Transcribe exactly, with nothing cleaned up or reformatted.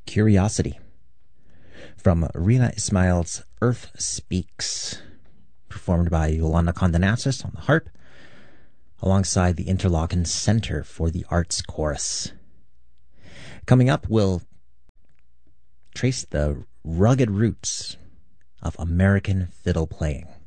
Curiosity from Rina Ismail's Earth Speaks, performed by Yolanda Condonasis on the harp, alongside the Interlochen Center for the Arts Chorus. Coming up, we'll trace the rugged roots of American fiddle playing.